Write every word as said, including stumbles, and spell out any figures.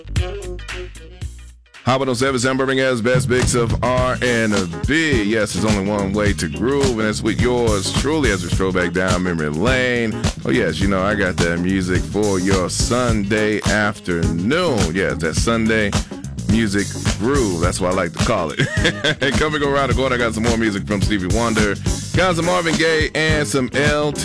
Hot one oh seven, San Birmingham's best mix of R and B. Yes, there's only one way to groove, and it's with yours truly as we stroll back down memory lane. Oh, yes, you know, I got that music for your Sunday afternoon. Yes, that Sunday music groove. That's what I like to call it. And coming around the corner, I got some more music from Stevie Wonder, got some Marvin Gaye, and some L T.